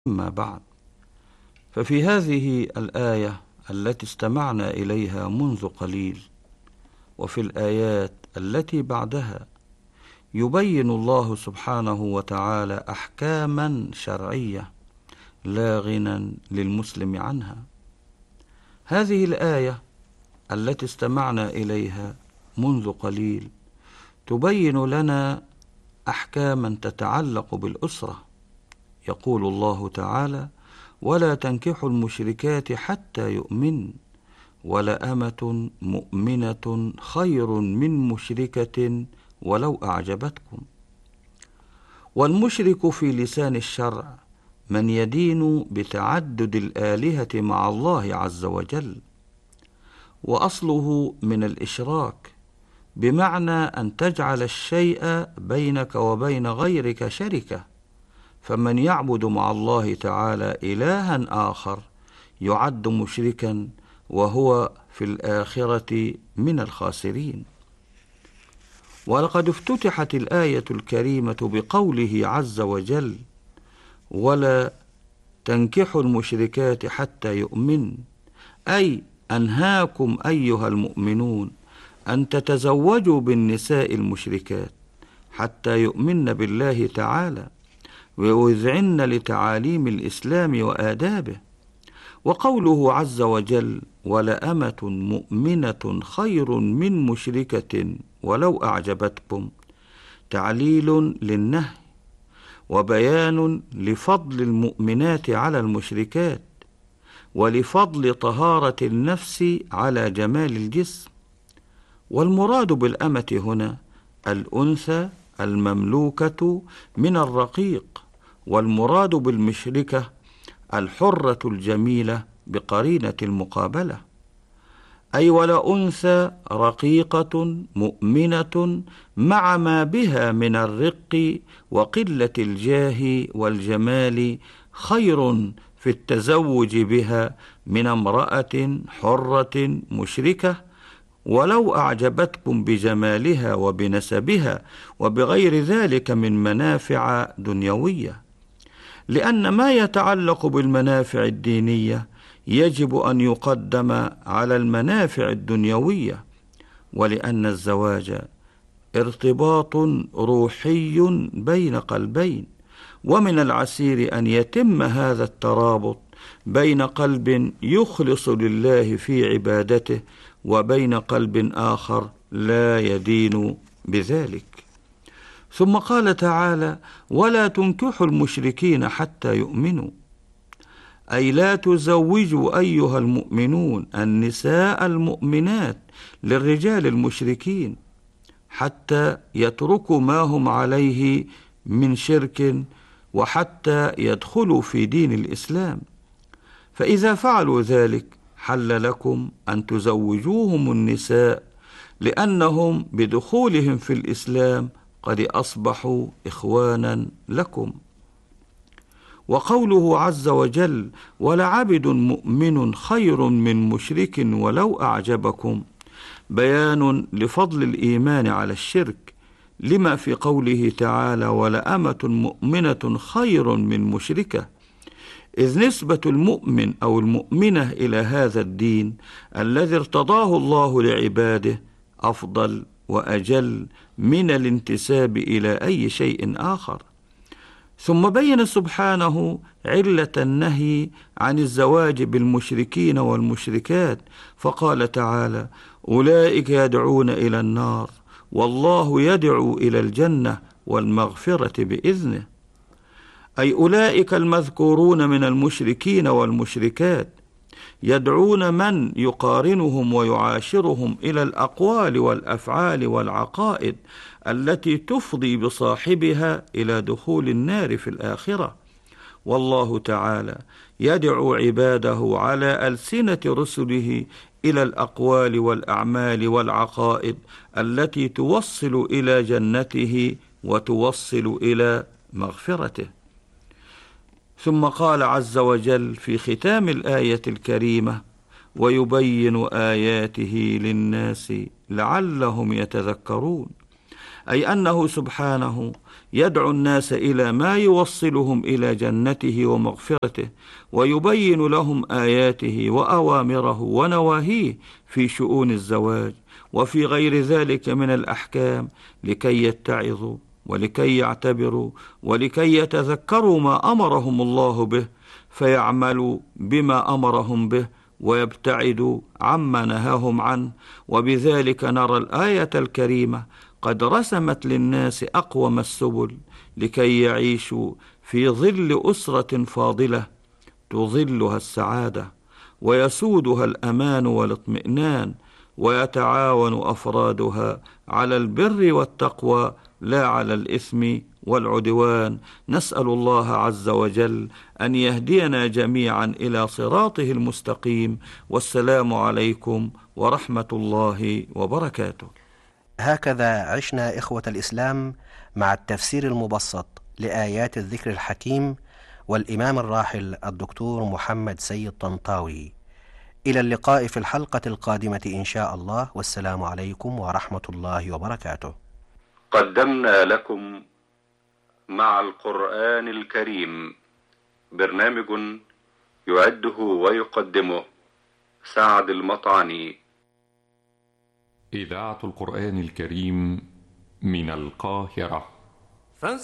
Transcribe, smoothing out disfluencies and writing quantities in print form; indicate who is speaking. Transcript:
Speaker 1: أما بعد، ففي هذه الآية التي استمعنا إليها منذ قليل وفي الآيات التي بعدها يبين الله سبحانه وتعالى أحكاما شرعية لا غنى للمسلم عنها. هذه الآية التي استمعنا إليها منذ قليل تبين لنا أحكاما تتعلق بالأسرة. يقول الله تعالى: ولا تنكحوا المشركات حتى يؤمن ولأمة مؤمنة خير من مشركة ولو أعجبتكم. والمشرك في لسان الشرع من يدين بتعدد الآلهة مع الله عز وجل، وأصله من الإشراك، بمعنى أن تجعل الشيء بينك وبين غيرك شركة، فمن يعبد مع الله تعالى إلها آخر يعد مشركا وهو في الآخرة من الخاسرين. ولقد افتتحت الآية الكريمة بقوله عز وجل: ولا تنكحوا المشركات حتى يؤمن، أي أنهاكم أيها المؤمنون أن تتزوجوا بالنساء المشركات حتى يؤمن بالله تعالى ويذعن لتعاليم الإسلام وآدابه. وقوله عز وجل: ولأمة مؤمنة خير من مشركة ولو أعجبتكم، تعليل للنهي وبيان لفضل المؤمنات على المشركات، ولفضل طهارة النفس على جمال الجسم. والمراد بالأمة هنا الأنثى المملوكة من الرقيق، والمراد بالمشركة الحرة الجميلة بقرينة المقابلة، أي ولا أنثى رقيقة مؤمنة مع ما بها من الرق وقلة الجاه والجمال خير في التزوج بها من امرأة حرة مشركة ولو أعجبتكم بجمالها وبنسبها وبغير ذلك من منافع دنيوية، لأن ما يتعلق بالمنافع الدينية يجب أن يقدم على المنافع الدنيوية، ولأن الزواج ارتباط روحي بين قلبين، ومن العسير أن يتم هذا الترابط بين قلب يخلص لله في عبادته وبين قلب آخر لا يدين بذلك. ثم قال تعالى: ولا تنكحوا المشركين حتى يؤمنوا، أي لا تزوجوا أيها المؤمنون النساء المؤمنات للرجال المشركين حتى يتركوا ما هم عليه من شرك وحتى يدخلوا في دين الإسلام، فإذا فعلوا ذلك حل لكم أن تزوجوهم النساء، لأنهم بدخولهم في الإسلام قد أصبحوا إخوانا لكم. وقوله عز وجل: ولعبد مؤمن خير من مشرك ولو أعجبكم، بيان لفضل الإيمان على الشرك، لما في قوله تعالى: ولأمة مؤمنة خير من مشركة، إذ نسبة المؤمن أو المؤمنة إلى هذا الدين الذي ارتضاه الله لعباده أفضل وأجل من الانتساب إلى أي شيء آخر. ثم بين سبحانه علة النهي عن الزواج بالمشركين والمشركات، فقال تعالى: أولئك يدعون إلى النار والله يدعو إلى الجنة والمغفرة بإذنه، أي أولئك المذكورون من المشركين والمشركات يدعون من يقارنهم ويعاشرهم إلى الأقوال والأفعال والعقائد التي تفضي بصاحبها إلى دخول النار في الآخرة. والله تعالى يدعو عباده على ألسنة رسله إلى الأقوال والأعمال والعقائد التي توصل إلى جنته وتوصل إلى مغفرته. ثم قال عز وجل في ختام الآية الكريمة: ويبين آياته للناس لعلهم يتذكرون، أي أنه سبحانه يدعو الناس إلى ما يوصلهم إلى جنته ومغفرته، ويبين لهم آياته وأوامره ونواهيه في شؤون الزواج وفي غير ذلك من الأحكام، لكي يتعظوا ولكي يعتبروا ولكي يتذكروا ما أمرهم الله به، فيعملوا بما أمرهم به ويبتعدوا عما نهاهم عنه. وبذلك نرى الآية الكريمة قد رسمت للناس أقوم السبل لكي يعيشوا في ظل أسرة فاضلة تظلها السعادة ويسودها الأمان والاطمئنان، ويتعاون أفرادها على البر والتقوى لا على الإثم والعدوان. نسأل الله عز وجل أن يهدينا جميعا إلى صراطه المستقيم. والسلام عليكم ورحمة الله وبركاته.
Speaker 2: هكذا عشنا إخوة الإسلام مع التفسير المبسط لآيات الذكر الحكيم والإمام الراحل الدكتور محمد سيد طنطاوي. إلى اللقاء في الحلقة القادمة إن شاء الله، والسلام عليكم ورحمة الله وبركاته.
Speaker 3: قدمنا لكم مع القرآن الكريم برنامج يعده ويقدمه سعد المطعني.
Speaker 4: إذاعة القرآن الكريم من القاهرة.